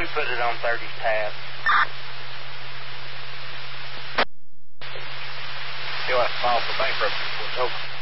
we put it on 30's tab. He'll have to file for bankruptcy before it's over.